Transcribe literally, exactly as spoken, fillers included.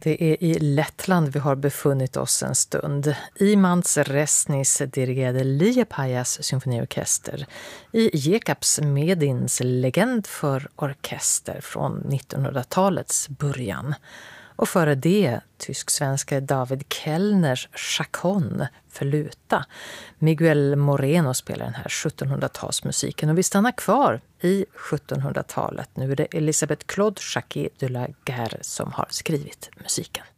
Det är i Lettland vi har befunnit oss en stund. Imants Resnis dirigerade Liepājas symfoniorkester i Jekabs Medins legend för orkester från nittonhundratalets början. Och före det tysk-svenska David Kellners Chaconne för luta. Miguel Moreno spelar den här sjuttonhundratalsmusiken och vi stannar kvar i sjuttonhundratalet. Nu är det Elisabeth Claude Jacquet de la Guerre som har skrivit musiken.